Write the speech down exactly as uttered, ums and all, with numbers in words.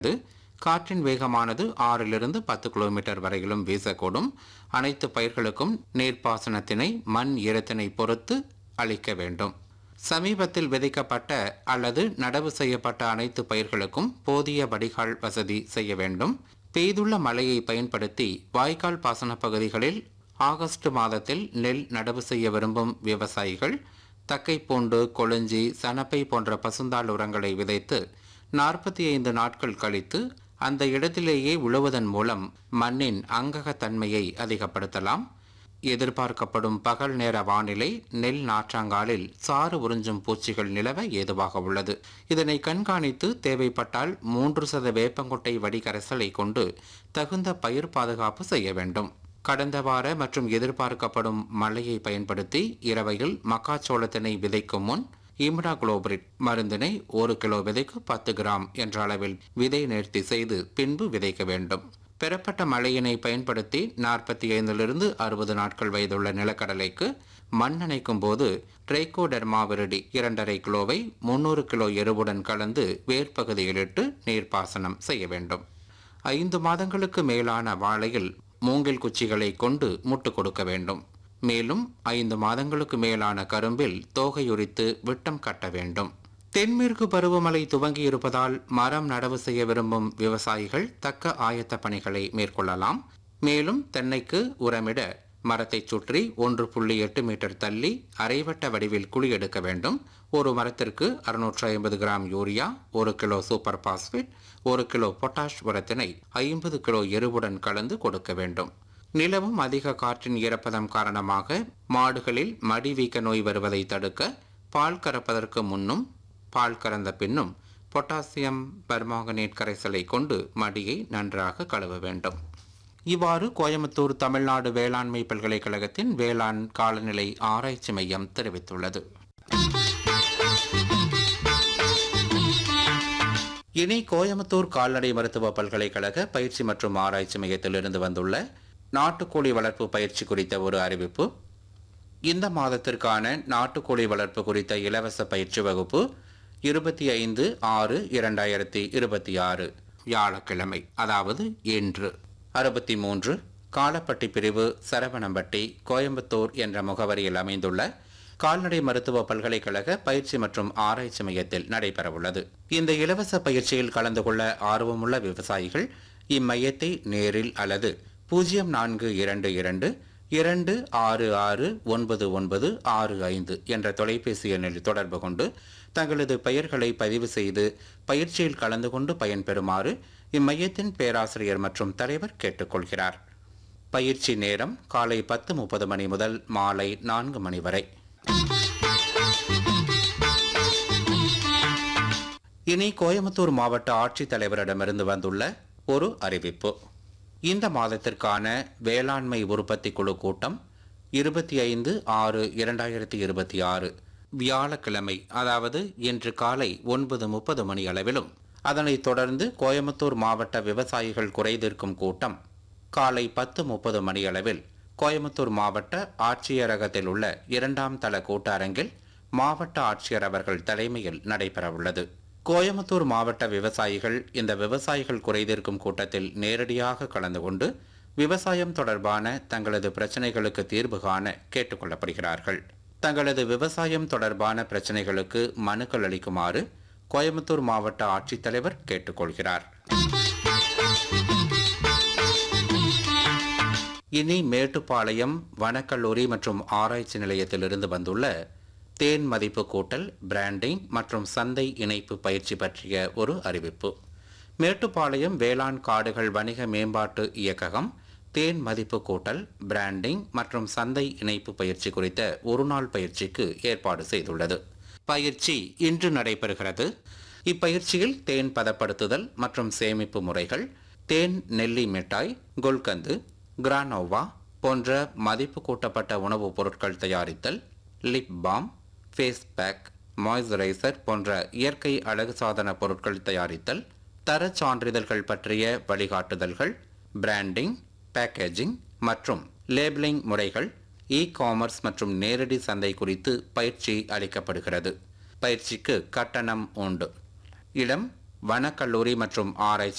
காற்றின் வேகமானது ஆறிலிருந்து பத்து கிலோமீட்டர் வரையிலும் வீசக்கூடும். அனைத்து பயிர்களுக்கும் நீர்ப்பாசனத்தினை மண் ஈரத்தினை பொறுத்து அளிக்க வேண்டும். சமீபத்தில் விதைக்கப்பட்ட அல்லது நடவு செய்யப்பட்ட அனைத்து பயிர்களுக்கும் போதிய வடிகால் வசதி செய்ய வேண்டும். பெய்துள்ள மழையை பயன்படுத்தி வாய்க்கால் பாசன பகுதிகளில் ஆகஸ்ட் மாதத்தில் நெல் நடவு செய்ய விரும்பும் விவசாயிகள் தக்கைப்பூண்டு, கொளிஞ்சி, சணப்பை போன்ற பசுந்தாள் உரங்களை விதைத்து நாற்பத்தி ஐந்து நாட்கள் கழித்து அந்த இடத்திலேயே உழுவதன் மூலம் மண்ணின் அங்ககத்தன்மையை அதிகப்படுத்தலாம். எதிர்பார்க்கப்படும் பகல் நேர வானிலை நெல் நாற்றாங்காலில் சாறு உறிஞ்சும் பூச்சிகள் நிலவ ஏதுவாக உள்ளது. இதனை கண்காணித்து தேவைப்பட்டால் மூன்று சத வேப்பங்கொட்டை வடிகரைசலை கொண்டு தகுந்த பயிர் பாதுகாப்பு செய்ய வேண்டும். கடந்த வார மற்றும் எதிர்பார்க்கப்படும் மழையை பயன்படுத்தி இரவையில் மக்காச்சோளத்தினை விதைக்கும் முன் இம்டாகுளோபிரிட் மருந்தினை ஒரு கிலோ விதைக்கு பத்து கிராம் என்ற அளவில் விதை நேர்த்தி செய்து பின்பு விதைக்க வேண்டும். பெறப்பட்ட மழையினை பயன்படுத்தி நாற்பத்தி ஐந்திலிருந்து அறுபது நாட்கள் வயதுள்ள நிலக்கடலைக்கு மண் நனைக்கும் போது ட்ரைகோடெர்மா விரிடி இரண்டரை கிலோவை முன்னூறு கிலோ எருவுடன் கலந்து வேர்ப்பகுதியிலிட்டு நீர்ப்பாசனம் செய்ய வேண்டும். ஐந்து மாதங்களுக்கு மேலான வாழையில் மூங்கில் குச்சிகளை கொண்டு முட்டு கொடுக்க வேண்டும். மேலும் ஐந்து மாதங்களுக்கு மேலான கரும்பில் தோகையுரித்து விட்டம் கட்ட வேண்டும். தென்மேற்கு பருவமழை துவங்கி இருப்பதால் மரம் நடவு செய்ய விரும்பும் விவசாயிகள் தக்க ஆயத்த பணிகளை மேற்கொள்ளலாம். மேலும் தென்னைக்கு உரமிட மரத்தை சுற்றி ஒன்று புள்ளி எட்டு மீட்டர் தள்ளி அரைவட்ட வடிவில் குழி எடுக்க வேண்டும். ஒரு மரத்திற்கு அறுநூற்று ஐம்பது கிராம் யூரியா, ஒரு கிலோ சூப்பர் பாஸ்பேட், ஒரு கிலோ பொட்டாஷ் உரத்தினை ஐம்பது கிலோ எருவுடன் கலந்து கொடுக்க வேண்டும். நிலவும் அதிக காற்றின் ஈரப்பதம் காரணமாக மாடுகளில் மடிவீக்க நோய் வருவதை தடுக்க பால் கறப்பதற்கு முன்னும் பால் கறந்த பின்னும் பொட்டாசியம் பெர்மாங்கனேட் கரைசலை கொண்டு மடியை நன்றாக கழுவ வேண்டும். இவ்வாறு கோயம்புத்தூர் தமிழ்நாடு வேளாண்மை பல்கலைக்கழகத்தின் வேளாண் காலநிலை ஆராய்ச்சி மையம் தெரிவித்துள்ளது. இனி கோயம்புத்தூர் கால்நடை மருத்துவ பல்கலைக்கழக பயிற்சி மற்றும் ஆராய்ச்சி மையத்திலிருந்து வந்துள்ள நாட்டுக்கோழி வளர்ப்பு பயிற்சி குறித்த ஒரு அறிவிப்பு. இந்த மாதத்திற்கான நாட்டுக்கோழி வளர்ப்பு குறித்த இலவச பயிற்சி வகுப்பு இருபத்தி ஐந்து ஆறு இரண்டாயிரத்தி இருபத்தி ஆறு வியாழக்கிழமை, அதாவது இன்று அறுபத்தி மூன்று காலப்பட்டி பிரிவு, சரவணம்பட்டி, கோயம்புத்தூர் என்ற முகவரியில் அமைந்துள்ள கால்நடை மருத்துவ பல்கலைக்கழக பயிற்சி மற்றும் ஆராய்ச்சி மையத்தில் நடைபெறவுள்ளது. இந்த இலவச பயிற்சியில் கலந்து கொள்ள ஆர்வமுள்ள விவசாயிகள் இம்மையத்தை நேரில் அல்லது பூஜ்ஜியம் நான்கு இரண்டு இரண்டு இரண்டு ஆறு ஆறு ஒன்பது ஒன்பது ஆறு ஐந்து என்ற தொலைபேசி எண்ணில் தொடர்பு கொண்டு தங்களது பெயர்களை பதிவு செய்து பயிற்சியில் கலந்து கொண்டு பயன்பெறுமாறு இம்மையத்தின் பேராசிரியர் மற்றும் தலைவர் கேட்டுக்கொள்கிறார். பயிற்சி நேரம் காலை பத்து முப்பது மணி முதல் மாலை நான்கு மணி வரை. இனி கோயம்புத்தூர் மாவட்ட ஆட்சித்தலைவரிடமிருந்து வந்துள்ள ஒரு அறிவிப்பு. இந்த மாதத்திற்கான வேளாண்மை உற்பத்தி குழு கூட்டம் இருபத்தி ஐந்து ஆறு இரண்டாயிரத்தி இருபத்தி ஆறு வியாழக்கிழமை, அதாவது இன்று காலை ஒன்பது முப்பது மணி அளவிலும், அதனைத் தொடர்ந்து கோயம்புத்தூர் மாவட்ட விவசாயிகள் குறைதீர்க்கும் கூட்டம் காலை பத்து முப்பது மணி அளவில் கோயம்புத்தூர் மாவட்ட ஆட்சியரகத்தில் உள்ள இரண்டாம் தள கூட்டரங்கில் மாவட்ட ஆட்சியர் அவர்கள் தலைமையில் நடைபெறவுள்ளது. கோயம்புத்தூர் மாவட்ட விவசாயிகள் இந்த விவசாயிகள் குறைதீர்க்கும் கூட்டத்தில் நேரடியாக கலந்து கொண்டு விவசாயம் தொடர்பான தங்களது பிரச்சனைகளுக்கு தீர்வு காண கேட்டுக்கொள்ளப்படுகிறார்கள். தங்களது விவசாயம் தொடர்பான பிரச்சனைகளுக்கு மனுக்கள் அளிக்குமாறு கோயம்புத்தூர் மாவட்ட ஆட்சித்தலைவர் கேட்டுக்கொள்கிறார். இனி மேட்டுப்பாளையம் வனக்கல்லூரி மற்றும் ஆராய்ச்சி நிலையத்திலிருந்து வந்துள்ள தேன் மதிப்பு கூட்டல், பிராண்டிங் மற்றும் சந்தை இணைப்பு பயிற்சி பற்றிய ஒரு அறிவிப்பு. மேட்டுப்பாளையம் வேளாண் காடுகள் வணிக மேம்பாட்டு இயக்ககம் தேன் மதிப்பு கூட்டல், பிராண்டிங் மற்றும் சந்தை இணைப்பு பயிற்சி குறித்த ஒரு நாள் பயிற்சிக்கு ஏற்பாடு செய்துள்ளது. பயிற்சி இன்று நடைபெறுகிறது. இப்பயிற்சியில் தேன் பதப்படுத்துதல் மற்றும் சேமிப்பு முறைகள், தேன் நெல்லி மிட்டாய், குல்கந்து, கிரானோவா போன்ற மதிப்பு கூட்டப்பட்ட உணவுப் பொருட்கள் தயாரித்தல், lip balm, face pack, moisturiser போன்ற இயற்கை அழகு சாதன பொருட்கள் தயாரித்தல், தர சான்றிதழ்கள் பற்றிய வழிகாட்டுதல்கள், பிராண்டிங், பேக்கேஜிங் மற்றும் லேபிளிங் முறைகள், இ காமர்ஸ் மற்றும் நேரடி சந்தை குறித்து பயிற்சி அளிக்கப்படுகிறது. பயிற்சிக்கு கட்டணம் உண்டு. இடம் வனக்கல்லூரி மற்றும் ஆராய்ச்சி